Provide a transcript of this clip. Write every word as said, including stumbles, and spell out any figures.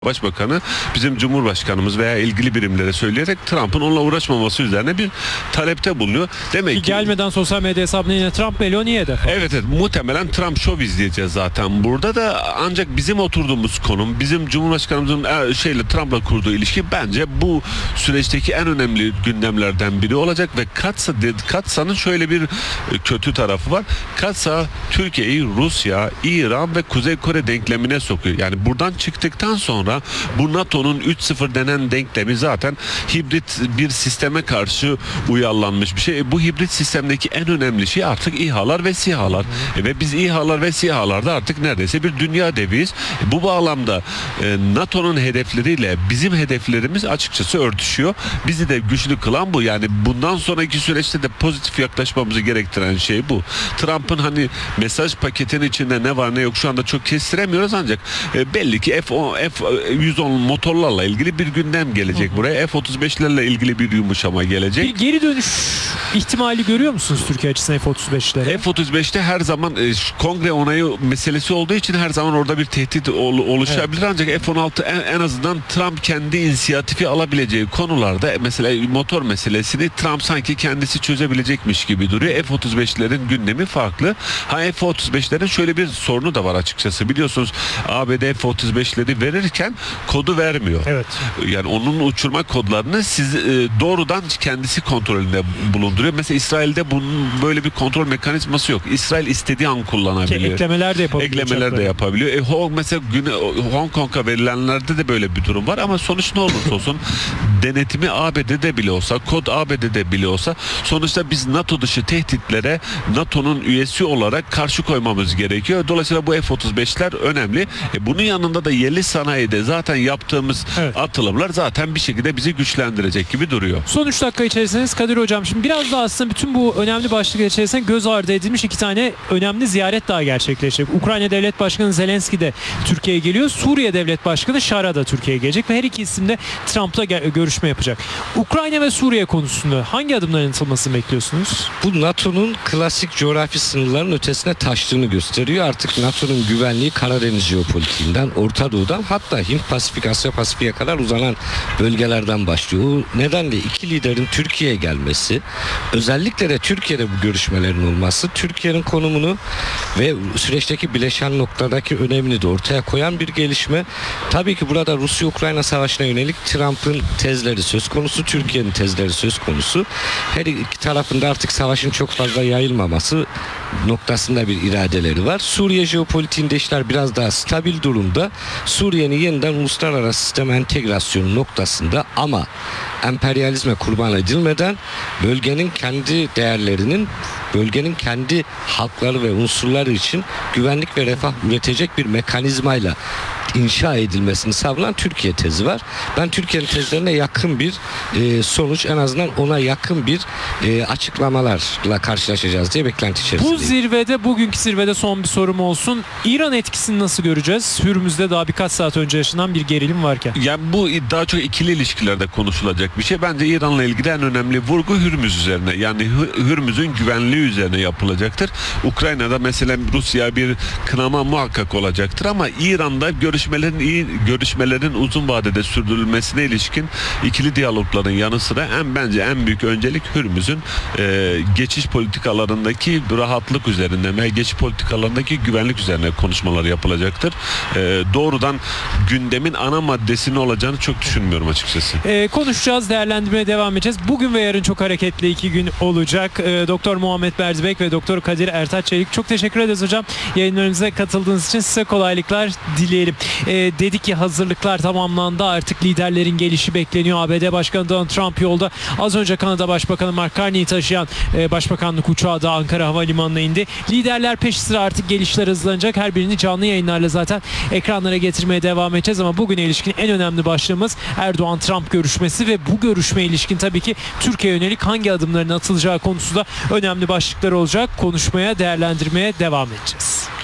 Başbakanı bizim Cumhurbaşkanımız veya ilgili birimlere söyleyerek Trump'ın onunla uğraşmaması üzerine bir talepte bulunuyor. Demek ki gelmeden sosyal medya hesabına yine Trump Meloni hedef. Evet evet muhtemelen Trump şov izleyeceğiz zaten burada da, ancak bizim oturduğumuz konum, bizim Cumhurbaşkanımızın şeyle Trump'la kurduğu ilişki bence bu süreçteki en önemli gündemlerden biri olacak ve Katsa Katsa'nın şöyle bir kötü tarafı var. Katsa Türkiye'yi Rusya, İran ve Kuzey Kore denklemine sokuyor. Yani buradan çıktıktan sonra bu NATO'nun üç sıfır denen denklemi zaten hibrit bir sisteme karşı uyarlanmış bir şey. E, bu hibrit sistemdeki en önemli şey artık İHA'lar ve SİHA'lar. E, ve biz İHA'lar ve SİHA'larda artık neredeyse bir dünya deviyiz. E, bu bağlamda e, NATO'nun hedefleriyle bizim hedeflerimiz açıkçası örtüşüyor. Bizi de güçlü kılan bu. Yani bundan sonraki süreçte de pozitif yaklaşmamızı gerektiren şey bu. Trump'ın hani mesaj paketinin içinde ne var ne yok şu anda çok kestiremiyoruz, ancak e, belli ki F yüz on motorlarla ilgili bir gündem gelecek hı hı. buraya. F otuz beşlerle ilgili bir yumuşama gelecek. Bir geri dönüş ihtimali görüyor musunuz Türkiye açısından F otuz beşlere? F otuz beşte her zaman e, kongre onayı meselesi olduğu için her zaman orada bir tehdit ol, oluşabilir. Evet. Ancak F on altı en, en azından Trump kendi inisiyatifi alabileceği konularda, mesela motor meselesini Trump sanki kendisi çözebilecekmiş gibi duruyor. F otuz beşlerin gündemi farklı. Ha F otuz beşlerin şöyle bir sorunu da var açıkçası. Biliyorsunuz A B D F otuz beşleri verirken kodu vermiyor. Evet. Yani onun uçurma kodlarını siz e, doğrudan kendisi kontrolünde bulunduruyor. Mesela İsrail'de bunun böyle bir kontrol mekanizması yok. İsrail istediği an kullanabiliyor. Ki eklemeler de yapabiliyor. Eklemeler de yapabiliyor. E, Hong, mesela güne, Hong Kong'a verilenlerde de böyle bir durum var ama sonuç ne olursa olsun denetimi A B D'de bile olsa, kod A B D'de bile olsa sonuçta biz NATO dışı tehditlere NATO'nun üyesi olarak karşı koymamız gerekiyor. Dolayısıyla bu F otuz beşler önemli. E, bunun yanında da yerli sanayide zaten yaptığımız evet. atılımlar zaten bir şekilde bizi güçlendirecek gibi duruyor. Son üç dakika içerisinde Kadir Hocam, şimdi biraz daha aslında bütün bu önemli başlıklar içerisinde göz ardı edilmiş iki tane önemli ziyaret daha gerçekleşecek. Ukrayna Devlet Başkanı Zelenski de Türkiye'ye geliyor. Suriye Devlet Başkanı Şara da Türkiye'ye gelecek ve her iki isim de Trump'la görüşme yapacak. Ukrayna ve Suriye konusunda hangi adımların atılmasını bekliyorsunuz? Bu NATO'nun klasik coğrafi sınırların ötesine taştığını gösteriyor. Artık NATO'nun güvenliği Karadeniz jeopolitiğinden, Orta Doğu'dan, hatta Hint Pasifik, Asya Pasifik'e kadar uzanan bölgelerden başlıyor. O nedenle iki liderin Türkiye'ye gelmesi, özellikle de Türkiye'de bu görüşmelerin olması, Türkiye'nin konumunu ve süreçteki bileşen noktadaki önemini de ortaya koyan bir gelişme. Tabii ki burada Rusya-Ukrayna savaşına yönelik Trump'ın tezleri söz konusu, Türkiye'nin tezleri söz konusu. Her iki tarafında artık savaşın çok fazla yayılmaması noktasında bir iradeleri var. Suriye jeopolitiğinde işler biraz daha stabil durumda. Suriye'nin yeniden uluslararası sisteme entegrasyonu noktasında ama emperyalizme kurban edilmeden bölgenin kendi değerlerinin, bölgenin kendi halkları ve unsurları için güvenlik ve refah üretecek bir mekanizmayla inşa edilmesini savunan Türkiye tezi var. Ben Türkiye'nin tezlerine yakın bir e, sonuç, en azından ona yakın bir e, açıklamalarla karşılaşacağız diye beklenti içerisindeyim. Bu zirvede, bugünkü zirvede son bir sorum olsun. İran etkisini nasıl göreceğiz? Hürmüz'de daha birkaç saat önce yaşanan bir gerilim varken. Yani bu daha çok ikili ilişkilerde konuşulacak bir şey. Bence İran'la ilgili en önemli vurgu Hürmüz üzerine. Yani Hürmüz'ün güvenliği üzerine yapılacaktır. Ukrayna'da mesela Rusya bir kınama muhakkak olacaktır ama İran'da görüşmelerin iyi görüşmelerin uzun vadede sürdürülmesine ilişkin ikili diyalogların yanı sıra en bence en büyük öncelik Hürmüz'ün e, geçiş politikalarındaki rahatlık üzerine ve geçiş politikalarındaki güvenlik üzerine konuşmalar yapılacaktır. E, doğrudan gündemin ana maddesinin olacağını çok düşünmüyorum açıkçası. E, konuşacağız, değerlendirmeye devam edeceğiz. Bugün ve yarın çok hareketli iki gün olacak. E, Doktor Muhammed Berzbek ve Doktor Kadir Ertaç Çelik, çok teşekkür ederiz hocam. Yayınlarımıza katıldığınız için size kolaylıklar dileyelim. E, dedik ki hazırlıklar tamamlandı. Artık liderlerin gelişi bekleniyor. A B D Başkanı Donald Trump yolda. Az önce Kanada Başbakanı Mark Carney'i taşıyan e, Başbakanlık uçağı da Ankara Havalimanı'na indi. Liderler peş sıra artık gelişler hızlanacak. Her birini canlı yayınlarla zaten ekranlara getirmeye devam edeceğiz ama bugüne ilişkin en önemli başlığımız Erdoğan-Trump görüşmesi ve bu görüşmeye ilişkin tabii ki Türkiye'ye yönelik hangi adımların atılacağı konusu da önemli başlıklar olacak. Konuşmaya, değerlendirmeye devam edeceğiz.